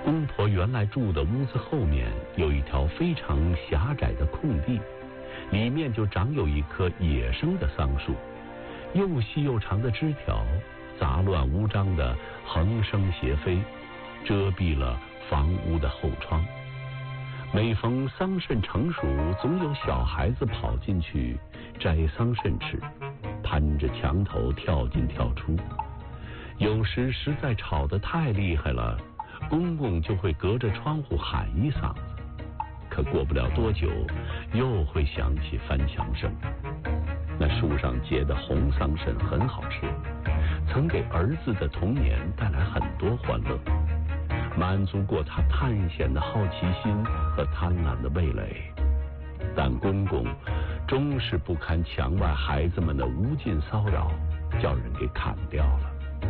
公婆原来住的屋子后面有一条非常狭窄的空地，里面就长有一棵野生的桑树，又细又长的枝条杂乱无章的横生斜飞，遮蔽了房屋的后窗。每逢桑葚成熟，总有小孩子跑进去摘桑葚吃，攀着墙头跳进跳出。有时实在吵得太厉害了，公公就会隔着窗户喊一嗓子，可过不了多久又会响起翻墙声。那树上结的红桑葚很好吃，曾给儿子的童年带来很多欢乐，满足过他探险的好奇心和贪婪的味蕾。但公公终是不堪墙外孩子们的无尽骚扰，叫人给砍掉了。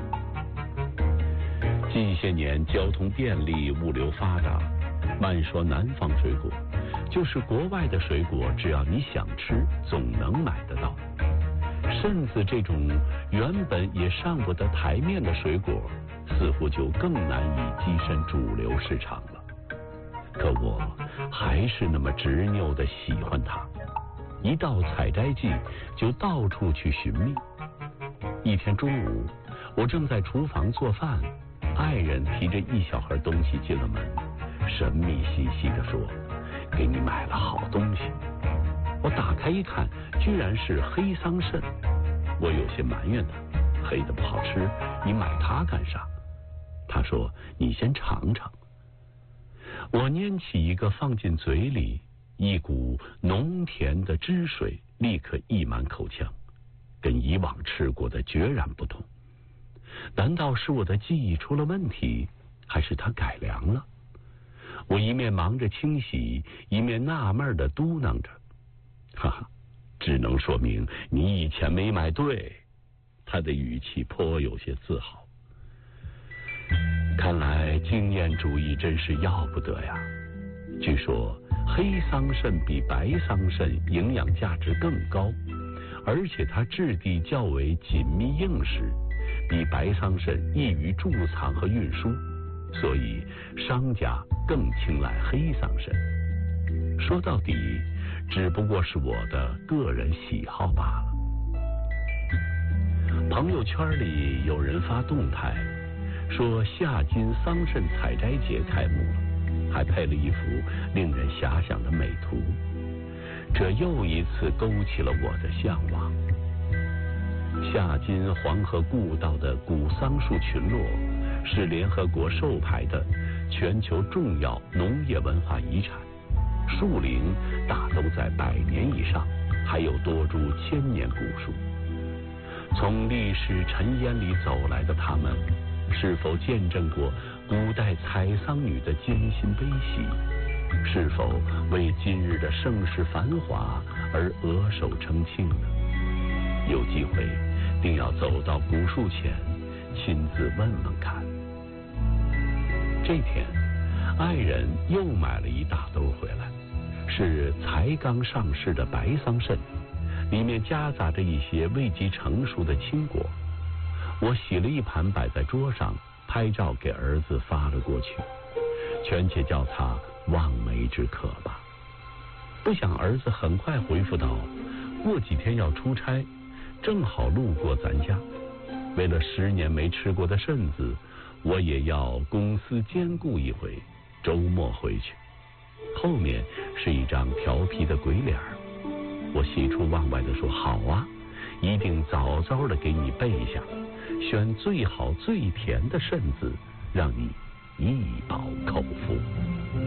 近些年交通便利，物流发达，慢说南方水果，就是国外的水果，只要你想吃，总能买得到。甚至这种原本也上不得台面的水果，似乎就更难以跻身主流市场了。可我还是那么执拗地喜欢它，一到采摘季就到处去寻觅。一天中午，我正在厨房做饭，爱人提着一小盒东西进了门，神秘兮兮地说：“给你买了好东西。”我打开一看，居然是黑桑葚。我有些埋怨他，黑的不好吃，你买它干啥？他说：“你先尝尝。”我拈起一个放进嘴里，一股浓甜的汁水立刻溢满口腔，跟以往吃过的决然不同。难道是我的记忆出了问题，还是它改良了？我一面忙着清洗，一面纳闷地嘟囔着：“哈哈，只能说明你以前没买对。”他的语气颇有些自豪。看来经验主义真是要不得呀。据说黑桑葚比白桑葚营养价值更高，而且它质地较为紧密硬实，比白桑葚易于贮藏和运输，所以商家更青睐黑桑葚。说到底，只不过是我的个人喜好罢了。朋友圈里有人发动态说夏津桑葚采摘节开幕了，还配了一幅令人遐想的美图，这又一次勾起了我的向往。夏津黄河故道的古桑树群落是联合国授牌的全球重要农业文化遗产，树龄大都在100年以上，还有多株1000年古树。从历史尘烟里走来的他们，是否见证过古代采桑女的艰辛悲喜？是否为今日的盛世繁华而额首称庆呢？有机会定要走到古树前，亲自问问看。这天，爱人又买了一大兜回来，是才刚上市的白桑葚，里面夹杂着一些未及成熟的青果。我洗了一盘摆在桌上，拍照给儿子发了过去，权且叫他望梅止渴吧。不想儿子很快回复道：“过几天要出差，正好路过咱家，为了10年没吃过的葚子，我也要公司兼顾一回，周末回去。”后面是一张调皮的鬼脸。我喜出望外地说：“好啊，一定早早的给你备下，选最好最甜的葚子，让你一饱口福。”